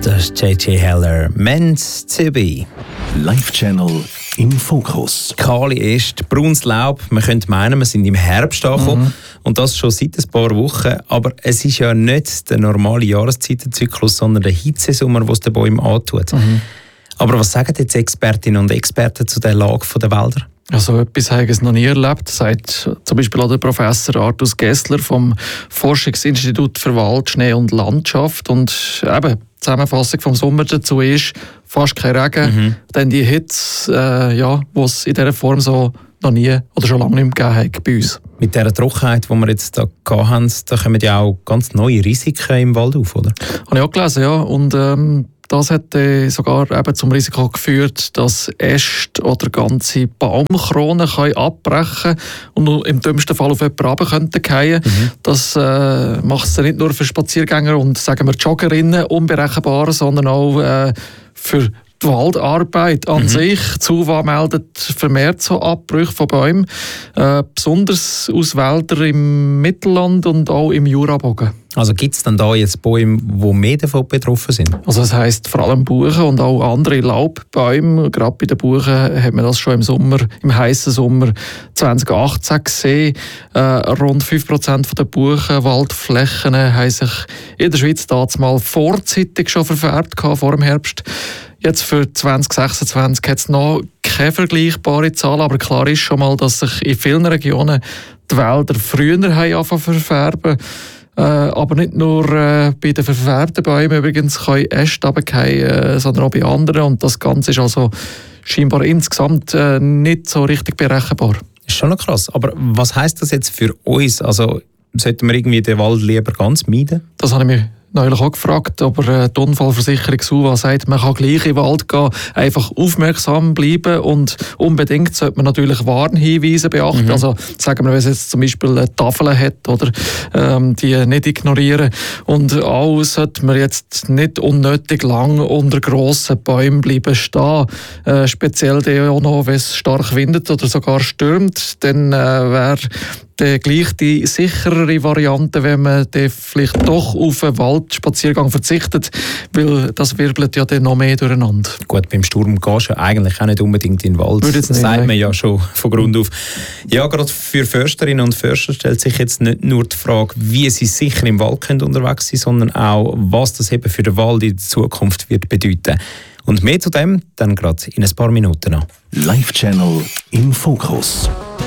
Das ist J.J. Heller, Meant to be. Live-Channel im Fokus. Kahle Äste, braunes Laub. Man könnte meinen, wir sind im Herbst angekommen. Und das schon seit ein paar Wochen. Aber es ist ja nicht der normale Jahreszeitenzyklus, sondern der Hitzesommer, der es den Bäumen antut. Aber was sagen jetzt Expertinnen und Experten zu der Lage der Wälder? Also etwas habe ich noch nie erlebt, sagt zum Beispiel auch der Professor Artus Gessler vom Forschungsinstitut für Wald, Schnee und Landschaft. Und eben, die Zusammenfassung vom Sommer dazu ist, fast kein Regen, denn die Hitze, die es in dieser Form so noch nie oder schon lange nicht mehr gegeben hat bei uns. Mit dieser Trockenheit, die wir jetzt da hatten, da kommen ja auch ganz neue Risiken im Wald auf, oder? Habe ich auch gelesen, ja. Und das hat sogar eben zum Risiko geführt, dass Äste oder ganze Baumkronen abbrechen und im dümmsten Fall auf jemanden runterfallen könnten. Das macht es nicht nur für Spaziergänger und, sagen wir, Joggerinnen unberechenbar, sondern auch für die Waldarbeit an sich. Die SUVA meldet vermehrt so Abbrüche von Bäumen, besonders aus Wäldern im Mittelland und auch im Jurabogen. Also gibt es dann da jetzt Bäume, die mehr davon betroffen sind? Also das heisst vor allem Buchen und auch andere Laubbäume. Gerade bei den Buchen hat man das schon im heißen Sommer 2018 gesehen. Rund 5% der Buchenwaldflächen haben sich in der Schweiz damals vorzeitig schon verfärbt vor dem Herbst. Jetzt für 2026 hat es noch keine vergleichbare Zahl, aber klar ist schon mal, dass sich in vielen Regionen die Wälder früher angefangen zu verfärben. Aber nicht nur bei den verfärbten Bäumen übrigens können Äste runterfallen, sondern auch bei anderen. Und das Ganze ist also scheinbar insgesamt nicht so richtig berechenbar. Das ist schon noch krass. Aber was heisst das jetzt für uns? Also sollten wir irgendwie den Wald lieber ganz meiden? Das habe ich mich neulich auch gefragt, aber die Unfallversicherung SUVA sagt, man kann gleich in den Wald gehen, einfach aufmerksam bleiben und unbedingt sollte man natürlich Warnhinweise beachten. Also sagen wir, wenn es jetzt zum Beispiel Tafeln hat, oder die nicht ignorieren. Und auch sollte man jetzt nicht unnötig lang unter grossen Bäumen bleiben stehen. Speziell auch noch, wenn es stark windet oder sogar stürmt, dann wäre gleich die sicherere Variante, wenn man vielleicht doch auf einen Waldspaziergang verzichtet, weil das wirbelt ja dann noch mehr durcheinander. Gut, beim Sturm gehst du ja eigentlich auch nicht unbedingt in den Wald. Das sagt man ja schon von Grund auf. Ja, gerade für Försterinnen und Förster stellt sich jetzt nicht nur die Frage, wie sie sicher im Wald unterwegs sein können, sondern auch, was das eben für den Wald in der Zukunft wird bedeuten. Und mehr zu dem dann gerade in ein paar Minuten noch. Live-Channel im Fokus.